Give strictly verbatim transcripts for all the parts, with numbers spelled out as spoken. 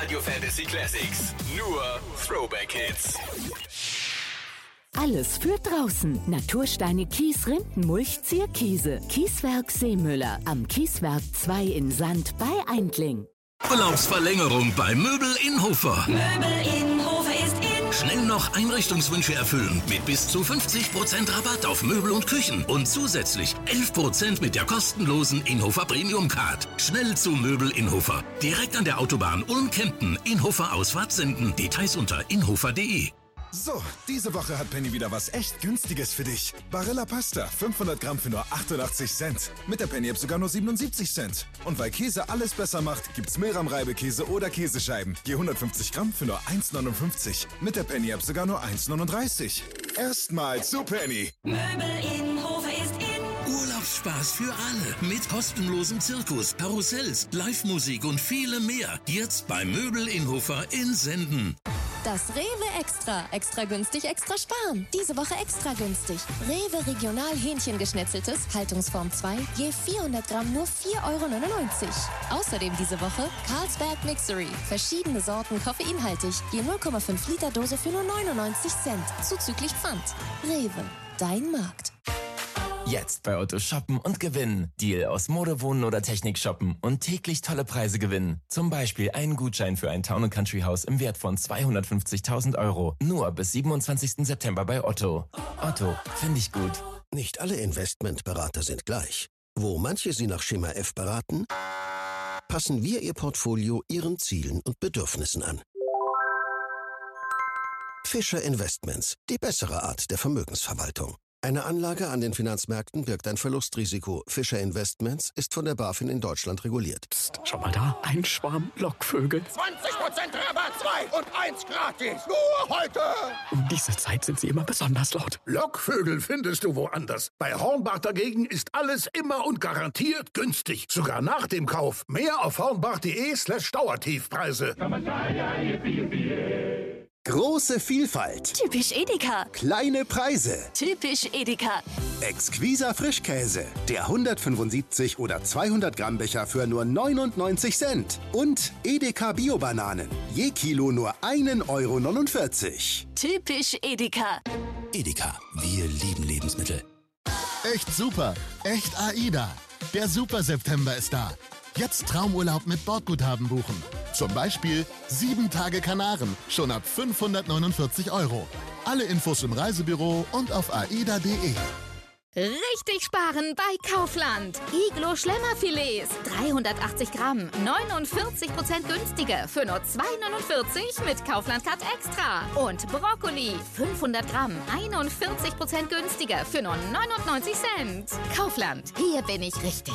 Radio Fantasy Classics. Nur Throwback Hits. Alles für draußen. Natursteine, Kies, Rindenmulch, Zierkiese. Kieswerk Seemüller. Am Kieswerk zwei in Sand bei Eindling. Urlaubsverlängerung bei Möbel Inhofer. Möbel Inhofer ist in. Schnell noch Einrichtungswünsche erfüllen mit bis zu fünfzig Prozent Rabatt auf Möbel und Küchen und zusätzlich elf Prozent mit der kostenlosen Inhofer Premium Card. Schnell zu Möbel Inhofer. Direkt an der Autobahn Ulm-Kempten. Inhofer Ausfahrt Senden. Details unter inhofer punkt de. So, diese Woche hat Penny wieder was echt Günstiges für dich. Barilla Pasta, fünfhundert Gramm für nur achtundachtzig Cent. Mit der Penny-App sogar nur siebenundsiebzig Cent. Und weil Käse alles besser macht, gibt's Mehlrahm-Reibekäse oder Käsescheiben. Je hundertfünfzig Gramm für nur eins neunundfünfzig. Mit der Penny-App sogar nur eins neununddreißig. Erstmal zu Penny. Möbel Inhofer ist in. Urlaubsspaß für alle mit kostenlosem Zirkus, Karussells, Live-Musik und viele mehr. Jetzt bei Möbel Inhofer in Senden. Das Rewe Extra. Extra günstig, extra sparen. Diese Woche extra günstig. Rewe Regional Hähnchengeschnetzeltes, Haltungsform zwei, je vierhundert Gramm nur vier Euro neunundneunzig. Außerdem diese Woche Carlsberg Mixery. Verschiedene Sorten koffeinhaltig, je null Komma fünf Liter Dose für nur neunundneunzig Cent. Zuzüglich Pfand. Rewe, dein Markt. Jetzt bei Otto shoppen und gewinnen. Deal aus Mode, Wohnen oder Technik shoppen und täglich tolle Preise gewinnen. Zum Beispiel einen Gutschein für ein Town- und Country-Haus im Wert von zweihundertfünfzigtausend Euro. Nur bis siebenundzwanzigsten September bei Otto. Otto, finde ich gut. Nicht alle Investmentberater sind gleich. Wo manche Sie nach Schema F beraten, passen wir Ihr Portfolio Ihren Zielen und Bedürfnissen an. Fischer Investments, die bessere Art der Vermögensverwaltung. Eine Anlage an den Finanzmärkten birgt ein Verlustrisiko. Fischer Investments ist von der BaFin in Deutschland reguliert. Psst, schau mal da, ein Schwarm Lockvögel. zwanzig Prozent Rabatt, zwei und eins gratis. Nur heute. Um diese Zeit sind sie immer besonders laut. Lockvögel findest du woanders. Bei Hornbach dagegen ist alles immer und garantiert günstig. Sogar nach dem Kauf. Mehr auf hornbach.de slash Dauertiefpreise. Große Vielfalt. Typisch Edeka. Kleine Preise. Typisch Edeka. Exquiser Frischkäse. Der hundertfünfundsiebzig oder zweihundert Gramm Becher für nur neunundneunzig Cent. Und Edeka Bio-Bananen. Je Kilo nur ein Euro neunundvierzig. Typisch Edeka. Edeka. Wir lieben Lebensmittel. Echt super. Echt AIDA. Der Super September ist da. Jetzt Traumurlaub mit Bordguthaben buchen. Zum Beispiel sieben Tage Kanaren, schon ab fünfhundertneunundvierzig Euro. Alle Infos im Reisebüro und auf aida punkt de. Richtig sparen bei Kaufland. Iglo Schlemmerfilets, dreihundertachtzig Gramm, neunundvierzig Prozent günstiger für nur zwei neunundvierzig mit Kaufland Card Extra. Und Brokkoli, fünfhundert Gramm, einundvierzig Prozent günstiger für nur neunundneunzig Cent. Kaufland, hier bin ich richtig.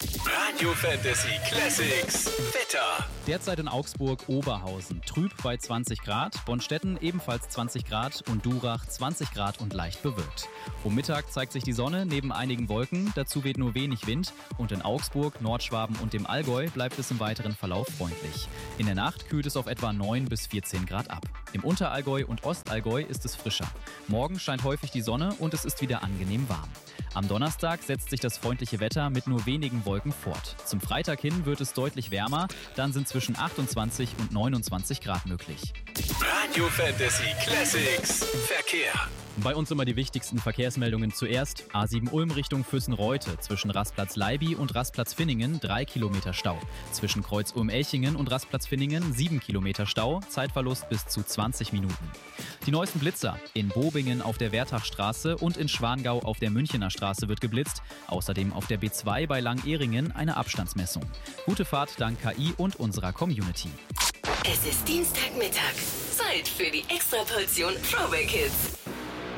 Radio Fantasy Classics Wetter. Derzeit in Augsburg Oberhausen. Trüb bei zwanzig Grad, Bonstetten ebenfalls zwanzig Grad und Durach zwanzig Grad und leicht bewölkt. Um Mittag zeigt sich die Sonne neben einigen Wolken, dazu weht nur wenig Wind und in Augsburg, Nordschwaben und dem Allgäu bleibt es im weiteren Verlauf freundlich. In der Nacht kühlt es auf etwa neun bis vierzehn Grad ab. Im Unterallgäu und Ostallgäu ist es frischer. Morgen scheint häufig die Sonne und es ist wieder angenehm warm. Am Donnerstag setzt sich das freundliche Wetter mit nur wenigen Wolken fort. Zum Freitag hin wird es deutlich wärmer, dann sind zwischen achtundzwanzig und neunundzwanzig Grad möglich. Radio Fantasy Classics Verkehr. Bei uns immer die wichtigsten Verkehrsmeldungen zuerst. A sieben Ulm Richtung Füssen-Reute. Zwischen Rastplatz Leibi und Rastplatz Finningen drei Kilometer Stau. Zwischen Kreuz Ulm-Elchingen und Rastplatz Finningen sieben Kilometer Stau. Zeitverlust bis zu zwanzig Minuten. Die neuesten Blitzer. In Bobingen auf der Wertachstraße und in Schwangau auf der Münchener Straße wird geblitzt. Außerdem auf der B zwei bei Lang-Ehringen eine Abstandsmessung. Gute Fahrt dank K I und unserer Community. Es ist Dienstagmittag. Zeit für die Extraportion Throwback Hits.